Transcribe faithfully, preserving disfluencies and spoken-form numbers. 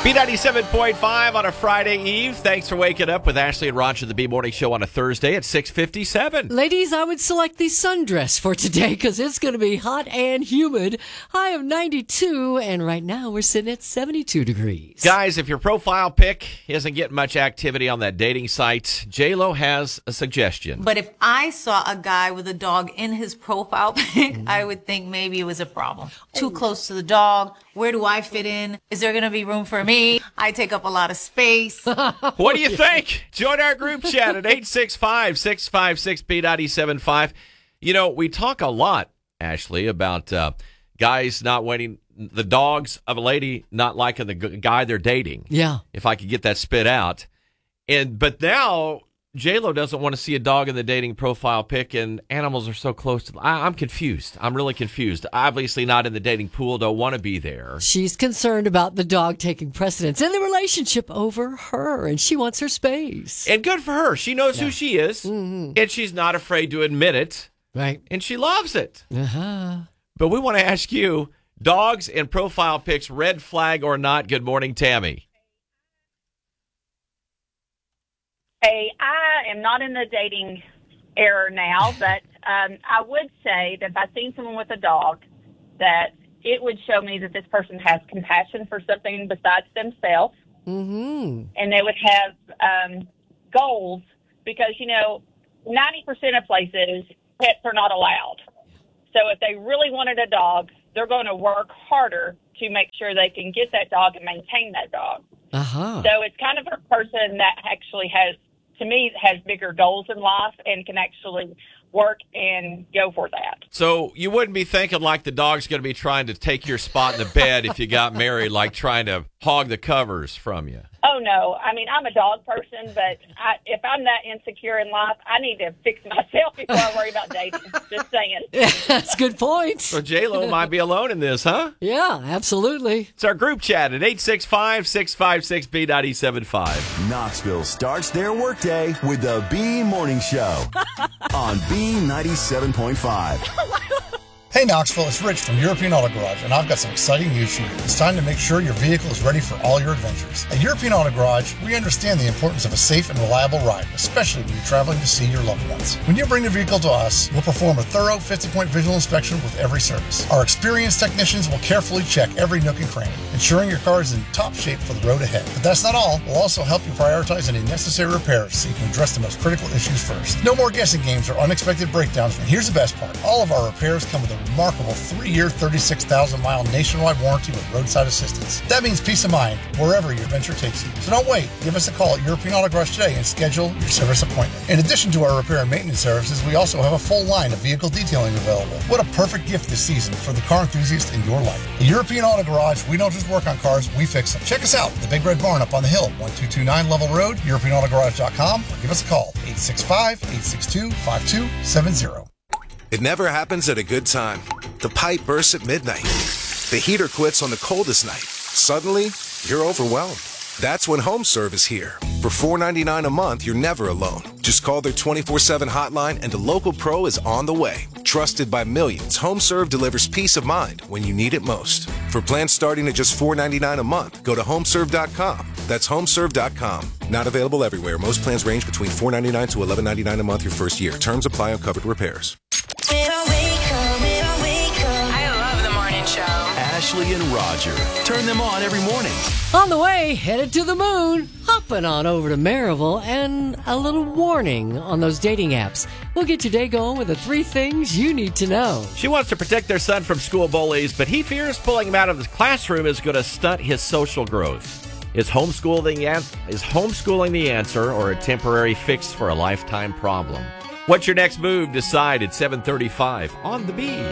B ninety-seven point five on a Friday Eve. Thanks for waking up with Ashley and Roger, the B Morning Show on a Thursday at six fifty-seven. Ladies, I would select the sundress for today because it's going to be hot and humid. High of ninety-two, and right now we're sitting at seventy-two degrees. Guys, if your profile pic isn't getting much activity on that dating site, J-Lo has a suggestion. But if I saw a guy with a dog in his profile pic, mm. I would think maybe it was a problem. Too close to the dog. Where do I fit in? Is there going to be room for me? I take up a lot of space. What do you think? Join our group chat at eight six five, six five six, B nine seven five. You know, we talk a lot, Ashley, about uh, guys not waiting, the dogs of a lady not liking the g- guy they're dating. Yeah. If I could get that spit out. And But now J-Lo doesn't want to see a dog in the dating profile pic, and animals are so close to... I, I'm confused. I'm really confused. Obviously not in the dating pool, don't want to be there. She's concerned about the dog taking precedence in the relationship over her, and she wants her space. And good for her. She knows yeah. who she is, mm-hmm. and she's not afraid to admit it. Right. And she loves it. Uh-huh. But we want to ask you, dogs in profile pics, red flag or not? Good morning, Tammy. Hey, I am not in the dating era now, but um, I would say that if I've seen someone with a dog, that it would show me that this person has compassion for something besides themselves. Mm-hmm. And they would have um, goals because, you know, ninety percent of places, pets are not allowed. So if they really wanted a dog, they're going to work harder to make sure they can get that dog and maintain that dog. Uh-huh. So it's kind of a person that actually has, to me, has bigger goals in life and can actually work and go for that. So you wouldn't be thinking like the dog's going to be trying to take your spot in the bed if you got married, like trying to hog the covers from you. Oh, no. I mean, I'm a dog person, but I, if I'm that insecure in life, I need to fix myself before I worry about dating. Just saying. Yeah, that's a good point. So J-Lo might be alone in this, huh? Yeah, absolutely. It's our group chat at eight six five, six five six, B nine seven five. Knoxville starts their workday with the B Morning Show on B ninety-seven point five. Hey Knoxville, it's Rich from European Auto Garage, and I've got some exciting news for you. It's time to make sure your vehicle is ready for all your adventures. At European Auto Garage, we understand the importance of a safe and reliable ride, especially when you're traveling to see your loved ones. When you bring the vehicle to us, we'll perform a thorough fifty-point visual inspection with every service. Our experienced technicians will carefully check every nook and cranny, ensuring your car is in top shape for the road ahead. But that's not all. We'll also help you prioritize any necessary repairs so you can address the most critical issues first. No more guessing games or unexpected breakdowns. And here's the best part. All of our repairs come with a remarkable three-year, thirty-six thousand mile nationwide warranty with roadside assistance. That means peace of mind wherever your adventure takes you. So don't wait. Give us a call at European Auto Garage today and schedule your service appointment. In addition to our repair and maintenance services, we also have a full line of vehicle detailing available. What a perfect gift this season for the car enthusiast in your life. At European Auto Garage, we don't just work on cars, we fix them. Check us out, the Big Red Barn up on the hill, one two two nine Level Road, European Auto Garage dot com, or give us a call, eight six five, eight six two, five two seven zero. It never happens at a good time. The pipe bursts at midnight. The heater quits on the coldest night. Suddenly, you're overwhelmed. That's when HomeServe is here. For four ninety-nine a month, you're never alone. Just call their twenty-four seven hotline and a local pro is on the way. Trusted by millions, HomeServe delivers peace of mind when you need it most. For plans starting at just four ninety-nine a month, go to homeserve dot com. That's homeserve dot com. Not available everywhere. Most plans range between four ninety-nine to eleven ninety-nine a month your first year. Terms apply on covered repairs. I love the morning show. Ashley and Roger. Turn them on every morning. On the way, headed to the moon, hopping on over to Maryville, and a little warning on those dating apps. We'll get your day going with the three things you need to know. She wants to protect their son from school bullies, but he fears pulling him out of the classroom is going to stunt his social growth. Is homeschooling, is homeschooling the answer or a temporary fix for a lifetime problem? What's your next move? Decide at seven thirty-five on The Bee.